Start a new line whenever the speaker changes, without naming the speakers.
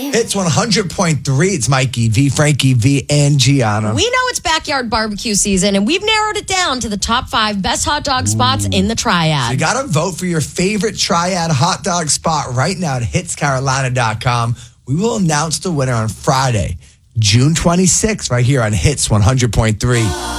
It's 100.3. It's Mikey V, Frankie V, and Gianna.
We know it's backyard barbecue season, and we've narrowed it down to the top 5 best hot dog spots in the Triad.
So you got to vote for your favorite Triad hot dog spot right now at hitscarolina.com. We will announce the winner on Friday, June 26th, right here on Hits 100.3.